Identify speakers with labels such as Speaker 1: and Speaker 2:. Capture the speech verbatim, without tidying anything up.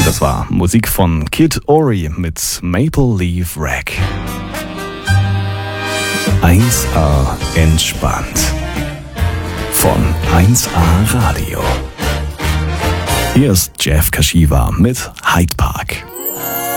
Speaker 1: Das war Musik von Kid Ory mit Maple Leaf Rag. eins A entspannt. Von eins A Radio. Hier ist Jeff Kashiwa mit Hyde Park.